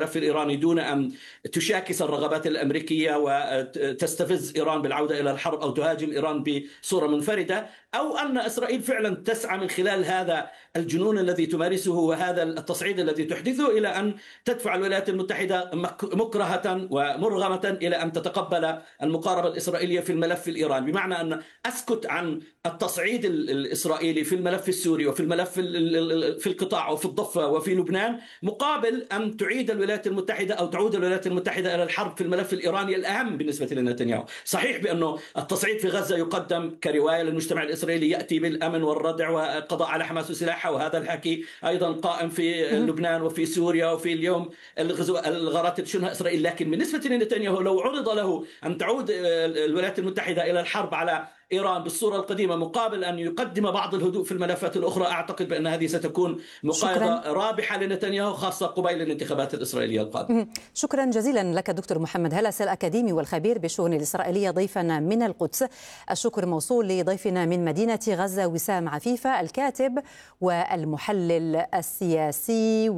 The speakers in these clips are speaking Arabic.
الملف الإيراني دون أن تشاكس الرغبات الأمريكية وتستفز إيران بالعودة إلى الحرب أو تهاجم إيران بصورة منفردة، أو أن إسرائيل فعلا تسعى من خلال هذا الجنون الذي تمارسه وهذا التصعيد الذي تحدثه إلى أن تدفع الولايات المتحدة مكرهة ومرغمة إلى أن تتقبل المقاربة الإسرائيلية في الملف الإيراني، بمعنى أن أسكت عن التصعيد الإسرائيلي في الملف السوري وفي الملف في القطاع وفي الضفة وفي لبنان، مقابل أن تعيد الولايات المتحدة أو تعود الولايات المتحدة إلى الحرب في الملف الإيراني الأهم بالنسبة لنتنياهو. صحيح بأنه التصعيد في غزة يقدم كرواية للمجتمع الإسرائيلي يأتي بالأمن والردع والقضاء على حماس وسلاحها، وهذا الحكي أيضا قائم في لبنان وفي سوريا وفي اليوم الغارات اللي شنها إسرائيل. لكن بالنسبة لنتنياهو لو عرض له أن تعود الولايات المتحدة إلى الحرب على إيران بالصورة القديمة مقابل أن يقدم بعض الهدوء في الملفات الأخرى، أعتقد بأن هذه ستكون مقايضة رابحة لنتنياهو، خاصة قبيل الانتخابات الإسرائيلية القادمة. شكرا جزيلا لك دكتور محمد هلس الأكاديمي والخبير بالشؤون الإسرائيلية ضيفنا من القدس. الشكر موصول لضيفنا من مدينة غزة وسام عفيفة الكاتب والمحلل السياسي،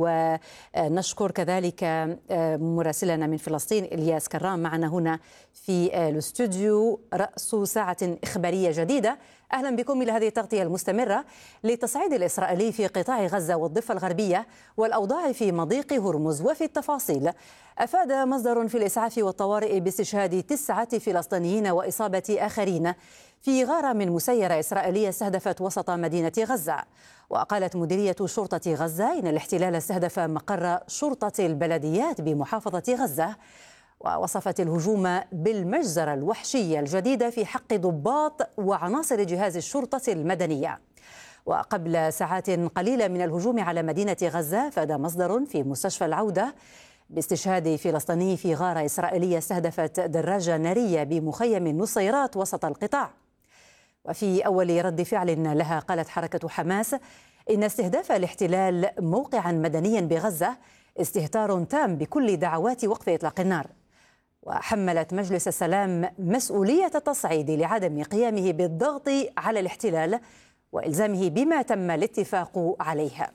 ونشكر كذلك مراسلنا من فلسطين إلياس كرام معنا هنا في الاستوديو رأس ساعة إخبارية جديدة. أهلا بكم إلى هذه التغطية المستمرة للتصعيد الإسرائيلي في قطاع غزة والضفة الغربية والأوضاع في مضيق هرمز. وفي التفاصيل، أفاد مصدر في الإسعاف والطوارئ باستشهاد 9 فلسطينيين وإصابة آخرين في غارة من مسيرة إسرائيلية استهدفت وسط مدينة غزة. وقالت مديرية شرطة غزة إن الاحتلال استهدف مقر شرطة البلديات بمحافظة غزة، ووصفت الهجوم بالمجزرة الوحشية الجديدة في حق ضباط وعناصر جهاز الشرطة المدنية. وقبل ساعات قليلة من الهجوم على مدينة غزة، فاد مصدر في مستشفى العودة باستشهاد فلسطيني في غارة إسرائيلية استهدفت دراجة نارية بمخيم نصيرات وسط القطاع. وفي أول رد فعل لها، قالت حركة حماس إن استهداف الاحتلال موقعا مدنيا بغزة استهتار تام بكل دعوات وقف إطلاق النار. وحملت مجلس السلام مسؤولية التصعيد لعدم قيامه بالضغط على الاحتلال وإلزامه بما تم الاتفاق عليه.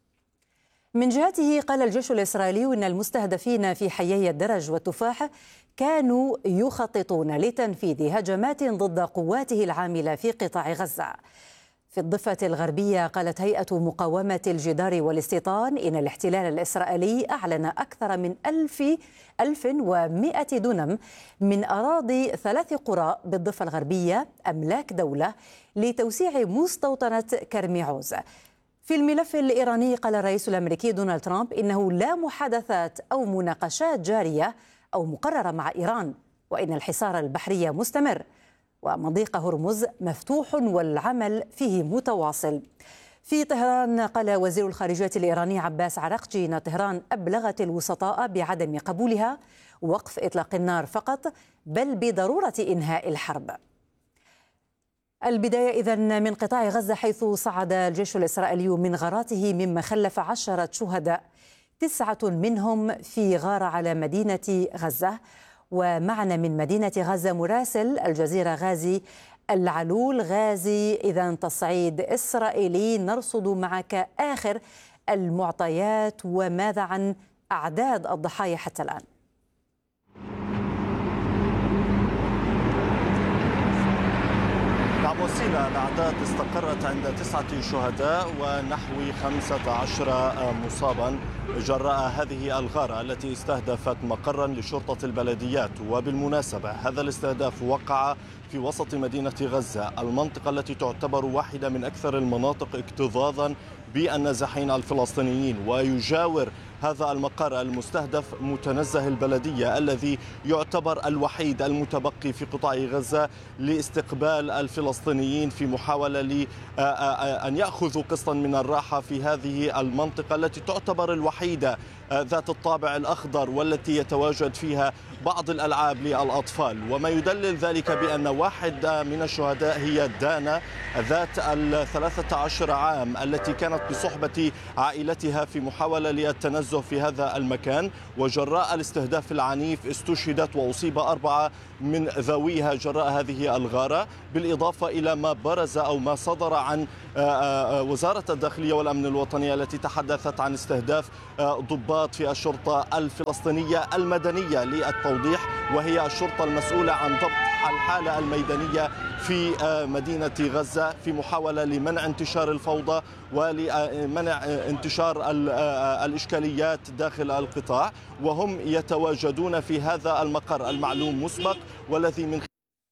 من جهته، قال الجيش الإسرائيلي إن المستهدفين في حيي الدرج والتفاح كانوا يخططون لتنفيذ هجمات ضد قواته العاملة في قطاع غزة. في الضفة الغربية، قالت هيئة مقاومة الجدار والاستيطان إن الاحتلال الإسرائيلي أعلن أكثر من 1100 دونم من أراضي 3 قرى بالضفة الغربية أملاك دولة لتوسيع مستوطنة كرم عوز. في الملف الإيراني، قال الرئيس الأمريكي دونالد ترامب إنه لا محادثات أو مناقشات جارية أو مقررة مع إيران، وإن الحصار البحري مستمر ومضيق هرمز مفتوح والعمل فيه متواصل. في طهران، قال وزير الخارجية الإيراني عباس عراقجي إن طهران أبلغت الوسطاء بعدم قبولها وقف إطلاق النار فقط، بل بضرورة إنهاء الحرب. البداية إذن من قطاع غزة، حيث صعد الجيش الإسرائيلي من غاراته مما خلف 10 شهداء، 9 منهم في غارة على مدينة غزة. ومعنا من مدينة غزة مراسل الجزيرة غازي العلول. غازي، إذا تصعيد إسرائيلي، نرصد معك آخر المعطيات وماذا عن أعداد الضحايا حتى الآن؟ نعم وسيلة، الأعداد استقرت عند 9 شهداء ونحو 15 مصابا جراء هذه الغارة التي استهدفت مقرا لشرطة البلديات. وبالمناسبة هذا الاستهداف وقع في وسط مدينة غزة، المنطقة التي تعتبر واحدة من أكثر المناطق اكتظاظا بالنازحين الفلسطينيين، ويجاور هذا المقر المستهدف متنزه البلدية الذي يعتبر الوحيد المتبقي في قطاع غزة لاستقبال الفلسطينيين في محاولة لأن يأخذوا قسطا من الراحة في هذه المنطقة التي تعتبر الوحيدة ذات الطابع الأخضر والتي يتواجد فيها بعض الألعاب للأطفال. وما يدلل ذلك بأن واحد من الشهداء هي دانا ذات 13 عام التي كانت بصحبة عائلتها في محاولة للتنزه في هذا المكان، وجراء الاستهداف العنيف استشهدت وأصيب 4 من ذويها جراء هذه الغارة، بالإضافة إلى ما برز أو ما صدر عن وزارة الداخلية والأمن الوطني التي تحدثت عن استهداف ضباط تخصصات في الشرطة الفلسطينية المدنية للتوضيح، وهي الشرطة المسؤولة عن ضبط الحالة الميدانية في مدينة غزة في محاولة لمنع انتشار الفوضى ولمنع انتشار الإشكاليات داخل القطاع، وهم يتواجدون في هذا المقر المعلوم مسبق والذي من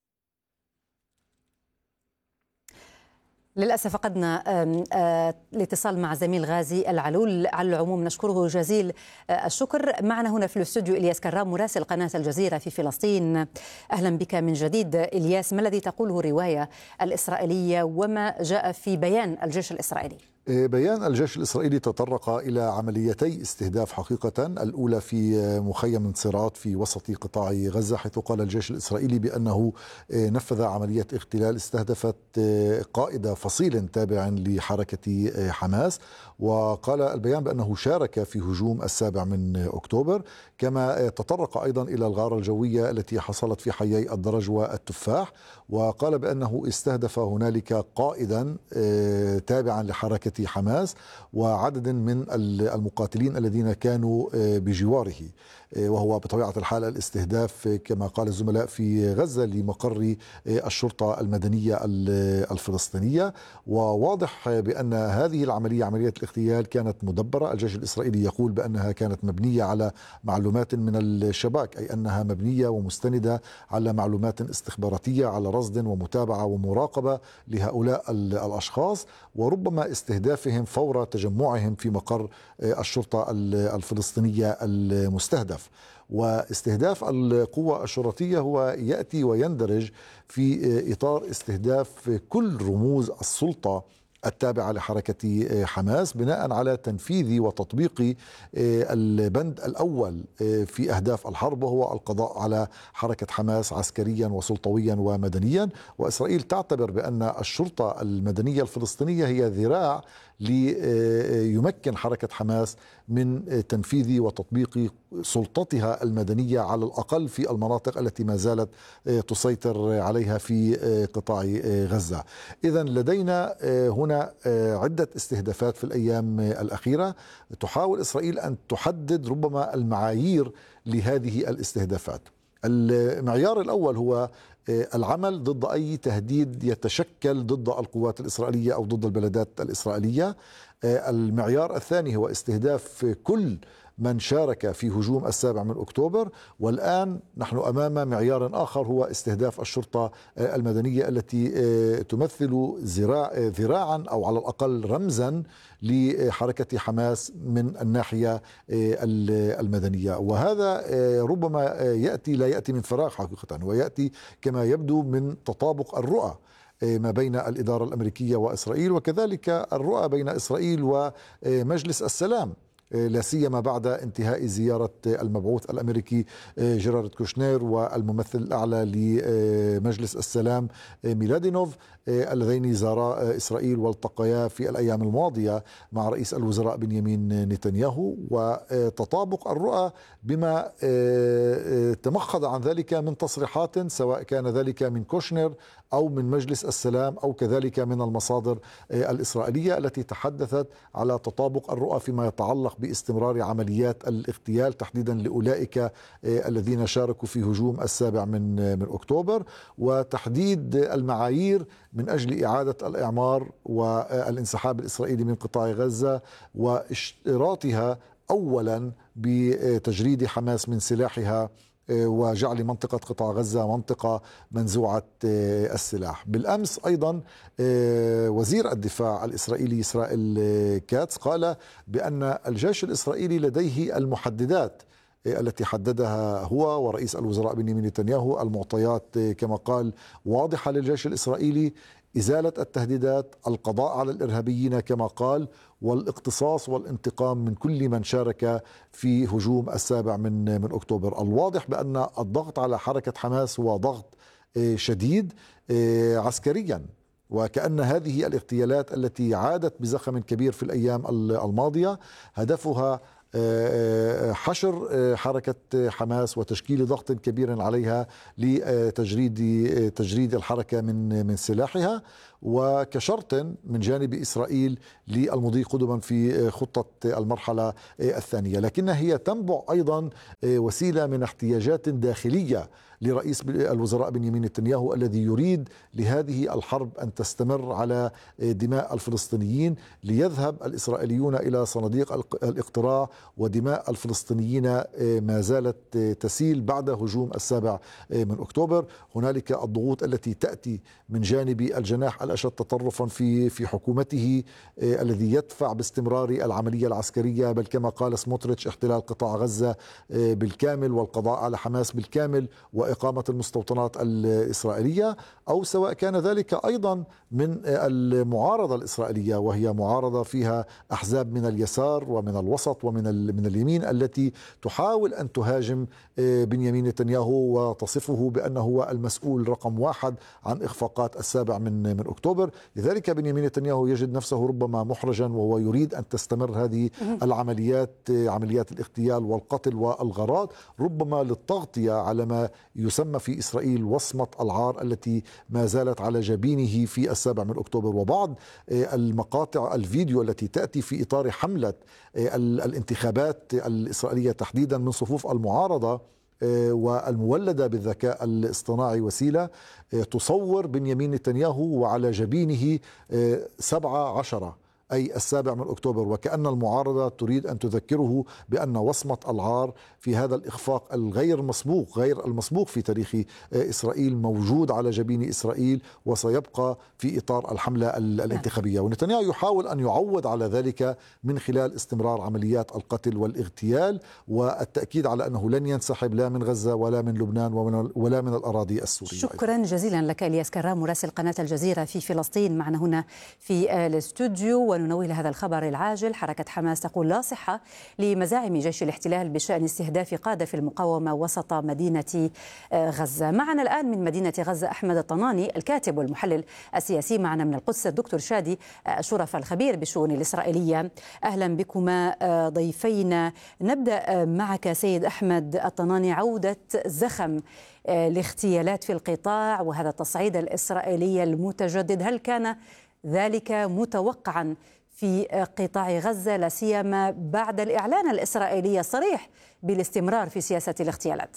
للأسف فقدنا الاتصال مع زميل غازي العلول. على العموم نشكره جزيل الشكر. معنا هنا في الاستوديو إلياس كرام مراسل قناة الجزيرة في فلسطين. أهلا بك من جديد إلياس، ما الذي تقوله الرواية الإسرائيلية وما جاء في بيان الجيش الإسرائيلي؟ بيان الجيش الإسرائيلي تطرق إلى عمليتي استهداف حقيقة، الأولى في مخيم نصيرات في وسط قطاع غزة، حيث قال الجيش الإسرائيلي بأنه نفذ عملية اغتيال استهدفت قائد فصيل تابع لحركة حماس، وقال البيان بأنه شارك في هجوم 7 أكتوبر. كما تطرق أيضا إلى الغارة الجوية التي حصلت في حيي الدرج والتفاح، وقال بأنه استهدف هنالك قائدا تابعا لحركة حماس وعدد من المقاتلين الذين كانوا بجواره، وهو بطبيعة الحال الاستهداف كما قال الزملاء في غزة لمقر الشرطة المدنية الفلسطينية. وواضح بأن هذه العملية، عملية الاغتيال، كانت مدبرة. الجيش الإسرائيلي يقول بأنها كانت مبنية على معلومات من الشباك، أي أنها مبنية ومستندة على معلومات استخباراتية، على رصد ومتابعة ومراقبة لهؤلاء الأشخاص، وربما استهدافهم فور تجمعهم في مقر الشرطة الفلسطينية المستهدف. واستهداف القوة الشرطية هو يأتي ويندرج في إطار استهداف كل رموز السلطة التابعة لحركة حماس بناء على تنفيذ وتطبيق البند الأول في أهداف الحرب، وهو القضاء على حركة حماس عسكريا وسلطويا ومدنيا. وإسرائيل تعتبر بأن الشرطة المدنية الفلسطينية هي ذراع ليمكن حركة حماس من تنفيذ وتطبيق سلطتها المدنية على الأقل في المناطق التي ما زالت تسيطر عليها في قطاع غزة. إذن لدينا هنا عدة استهدافات في الأيام الأخيرة. تحاول إسرائيل أن تحدد ربما المعايير لهذه الاستهدافات. المعيار الأول هو العمل ضد أي تهديد يتشكل ضد القوات الإسرائيلية أو ضد البلدات الإسرائيلية. المعيار الثاني هو استهداف كل من شارك في هجوم 7 أكتوبر. والآن نحن أمام معيار آخر هو استهداف الشرطة المدنية التي تمثل ذراعا أو على الأقل رمزا لحركة حماس من الناحية المدنية. وهذا ربما لا يأتي من فراغ حقيقة، ويأتي كما يبدو من تطابق الرؤى ما بين الإدارة الأمريكية وإسرائيل، وكذلك الرؤى بين إسرائيل ومجلس السلام، لا سيما بعد انتهاء زيارة المبعوث الأمريكي جيرارد كوشنير والممثل الأعلى لمجلس السلام ميلادينوف، اللذين زارا إسرائيل والتقيا في الأيام الماضية مع رئيس الوزراء بنيامين نتنياهو. وتطابق الرؤى بما تمخض عن ذلك من تصريحات، سواء كان ذلك من كوشنير أو من مجلس السلام أو كذلك من المصادر الإسرائيلية التي تحدثت على تطابق الرؤى فيما يتعلق باستمرار عمليات الاغتيال تحديدا لأولئك الذين شاركوا في هجوم 7 أكتوبر، وتحديد المعايير من أجل إعادة الإعمار والانسحاب الإسرائيلي من قطاع غزة، واشتراطها أولا بتجريد حماس من سلاحها وجعل منطقة قطاع غزة منطقة منزوعة السلاح. بالأمس أيضا وزير الدفاع الإسرائيلي إسرائيل كاتس قال بأن الجيش الإسرائيلي لديه المحددات التي حددها هو ورئيس الوزراء بنيامين نتنياهو. المعطيات كما قال واضحة للجيش الإسرائيلي: إزالة التهديدات، القضاء على الإرهابيين كما قال، والاقتصاص والانتقام من كل من شارك في هجوم 7 أكتوبر. الواضح بأن الضغط على حركة حماس هو ضغط شديد عسكريا، وكأن هذه الاغتيالات التي عادت بزخم كبير في الأيام الماضية هدفها حشر حركة حماس وتشكيل ضغط كبير عليها لتجريد الحركة من سلاحها. وكشرط من جانب إسرائيل للمضي قدما في خطة المرحلة الثانية، لكنها هي تنبع أيضا وسيلة من احتياجات داخلية لرئيس الوزراء بنيامين نتنياهو الذي يريد لهذه الحرب أن تستمر على دماء الفلسطينيين، ليذهب الإسرائيليون إلى صناديق الاقتراع ودماء الفلسطينيين ما زالت تسيل بعد هجوم 7 من أكتوبر. هنالك الضغوط التي تأتي من جانب الجناح الأشد تطرفا في حكومته الذي يدفع باستمرار العملية العسكرية، بل كما قال سموتريتش احتلال قطاع غزة بالكامل والقضاء على حماس بالكامل وإقامة المستوطنات الإسرائيلية، أو سواء كان ذلك أيضا من المعارضة الإسرائيلية، وهي معارضة فيها أحزاب من اليسار ومن الوسط ومن اليمين التي تحاول أن تهاجم بنيامين نتنياهو وتصفه بأنه هو المسؤول رقم 1 عن إخفاقات 7 من أكتوبر. لذلك بنيامين نتنياهو يجد نفسه ربما محرجا، وهو يريد أن تستمر هذه العمليات، عمليات الاغتيال والقتل والغارات، ربما للتغطية على ما يسمى في إسرائيل وصمة العار التي ما زالت على جبينه في 7 من أكتوبر. وبعض المقاطع الفيديو التي تأتي في إطار حملة الانتخابات الإسرائيلية تحديدا من صفوف المعارضة والمولدة بالذكاء الاصطناعي وسيلة تصور بنيامين نتنياهو وعلى جبينه 17 أي 7 من أكتوبر، وكأن المعارضة تريد أن تذكره بأن وصمة العار في هذا الإخفاق الغير مسبوق، غير المسبوق في تاريخ إسرائيل، موجود على جبين إسرائيل وسيبقى في إطار الحملة الانتخابية. ونتنياهو يحاول أن يعوض على ذلك من خلال استمرار عمليات القتل والاغتيال والتأكيد على أنه لن ينسحب لا من غزة ولا من لبنان ولا من الأراضي السورية. شكرا جزيلا لك إلياس كرام مراسل قناة الجزيرة في فلسطين معنا هنا في الاستوديو. وننوه هذا الخبر العاجل: حركة حماس تقول لا صحة لمزاعم جيش الاحتلال بشأن استهداف قادة في المقاومة وسط مدينة غزة. معنا الآن من مدينة غزة أحمد الطناني الكاتب والمحلل السياسي، معنا من القدس الدكتور شادي شرف الخبير بالشؤون الإسرائيلية. أهلا بكما ضيفينا. نبدأ معك سيد أحمد الطناني. عودة زخم الاغتيالات في القطاع وهذا التصعيد الإسرائيلي المتجدد، هل كان ذلك متوقعا في قطاع غزة، لا سيما بعد الإعلان الإسرائيلي الصريح بالاستمرار في سياسة الاغتيالات؟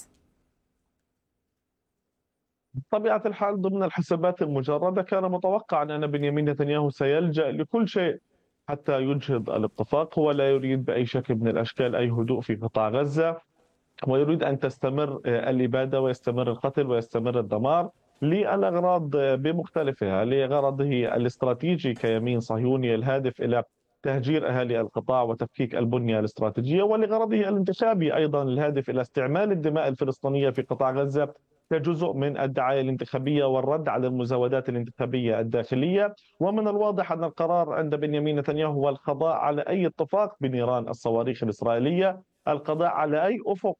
بطبيعة الحال ضمن الحسابات المجردة كان متوقعا أن بنيامين نتنياهو سيلجأ لكل شيء حتى يجهض الاتفاق. هو لا يريد بأي شكل من الأشكال أي هدوء في قطاع غزة، ويريد أن تستمر الإبادة ويستمر القتل ويستمر الدمار للأغراض بمختلفها، لغرضه الاستراتيجي كيمين صهيوني الهادف إلى تهجير أهالي القطاع وتفكيك البنية الاستراتيجية، ولغرضه الانتخابي أيضا الهادف إلى استعمال الدماء الفلسطينية في قطاع غزة كجزء من الدعاية الانتخابية والرد على المزاودات الانتخابية الداخلية. ومن الواضح أن القرار عند بنيامين نتنياهو هو القضاء على أي اتفاق بنيران الصواريخ الإسرائيلية، القضاء على أي أفق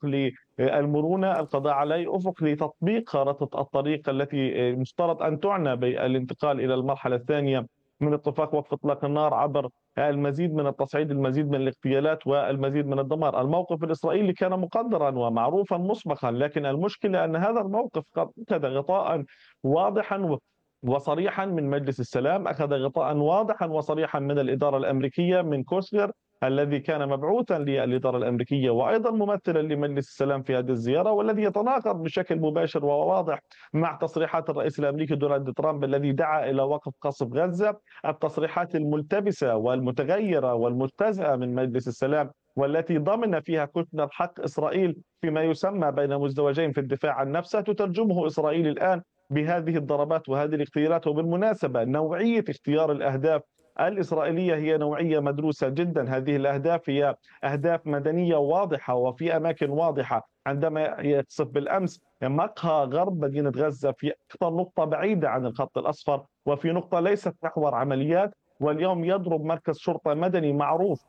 للمرونة، القضاء على أي أفق لتطبيق خارطة الطريق التي مفترض أن تعنى بالانتقال إلى المرحلة الثانية من اتفاق وقف إطلاق النار عبر المزيد من التصعيد، المزيد من الاغتيالات والمزيد من الدمار. الموقف الإسرائيلي كان مقدرا ومعروفا مسبقا، لكن المشكلة أن هذا الموقف قد أخذ غطاء واضحا وصريحا من مجلس السلام، أخذ غطاء واضحا وصريحا من الإدارة الأمريكية من كوشنر الذي كان مبعوثا للإدارة الأمريكية وأيضا ممثلا لمجلس السلام في هذه الزيارة، والذي يتناقض بشكل مباشر وواضح مع تصريحات الرئيس الأمريكي دونالد ترامب الذي دعا إلى وقف قصف غزة. التصريحات الملتبسة والمتغيرة والمجتزأة من مجلس السلام والتي ضمن فيها كوشنر حق إسرائيل فيما يسمى بين مزدوجين في الدفاع عن نفسه، تترجمه إسرائيل الآن بهذه الضربات وهذه الاغتيالات. وبالمناسبة نوعية اختيار الأهداف الإسرائيلية هي نوعية مدروسة جدا. هذه الأهداف هي أهداف مدنية واضحة وفي أماكن واضحة. عندما يقصف بالأمس مقهى غرب مدينة غزة في أكثر نقطة بعيدة عن الخط الأصفر وفي نقطة ليست محور عمليات، واليوم يضرب مركز شرطة مدني معروف،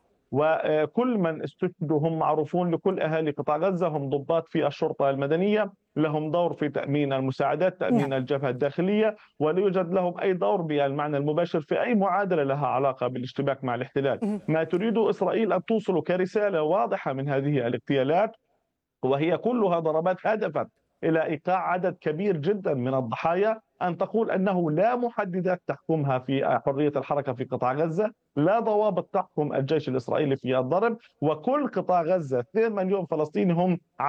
وكل من استشهدوا هم معروفون لكل أهالي قطاع غزة، هم ضباط في الشرطة المدنية، لهم دور في تأمين المساعدات، تأمين الجبهة الداخلية، ولا يوجد لهم أي دور بالمعنى المباشر في أي معادلة لها علاقة بالاشتباك مع الاحتلال. ما تريد إسرائيل أن توصل كرسالة واضحة من هذه الاغتيالات، وهي كلها ضربات هدفت إلى إيقاع عدد كبير جدا من الضحايا، أن تقول أنه لا محددات تحكمها في حرية الحركة في قطاع غزة، لا ضوابط تحكم الجيش الإسرائيلي في الضرب، وكل قطاع غزة 2 مليون فلسطيني هم